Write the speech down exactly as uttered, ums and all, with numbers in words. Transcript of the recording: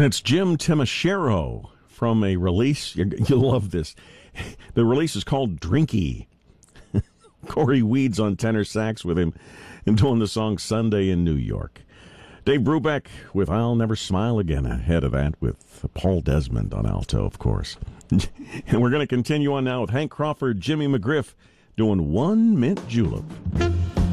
It's Jim Timashero from a release. You'll love this. The release is called Drinky. Corey Weeds on tenor sax with him and doing the song Sunday in New York. Dave Brubeck with I'll Never Smile Again ahead of that with Paul Desmond on alto, of course. And we're going to continue on now with Hank Crawford, Jimmy McGriff doing One Mint Julep.